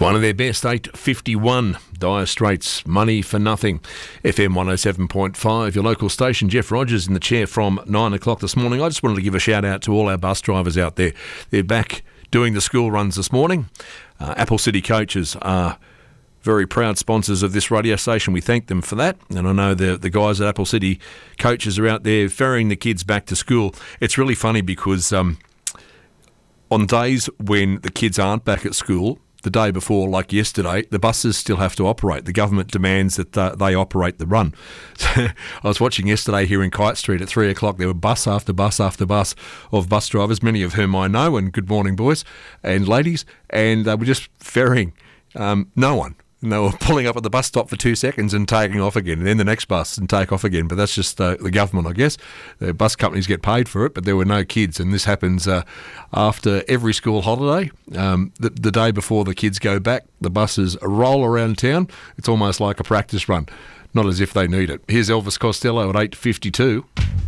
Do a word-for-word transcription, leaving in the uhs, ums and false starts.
One of their best, eight fifty-one. Dire Straits, Money for Nothing. F M one oh seven point five, your local station. Jeff Rogers in the chair from nine o'clock this morning. I just wanted to give a shout out to all our bus drivers out there. They're back doing the school runs this morning. Uh, Apple City Coaches are very proud sponsors of this radio station. We thank them for that. And I know the the guys at Apple City Coaches are out there ferrying the kids back to school. It's really funny because um, on days when the kids aren't back at school, the day before, like yesterday, the buses still have to operate. The government demands that uh, they operate the run. I was watching yesterday here in Kite Street at three o'clock. There were bus after bus after bus of bus drivers, many of whom I know, and good morning, boys and ladies, and they were just ferrying um, no one. And they were pulling up at the bus stop for two seconds and taking off again, and then the next bus and take off again. But that's just uh, the government, I guess. The bus companies get paid for it, but there were no kids. And this happens uh, after every school holiday. Um, the, the day before the kids go back, the buses roll around town. It's almost like a practice run, not as if they need it. Here's Elvis Costello at eight fifty-two.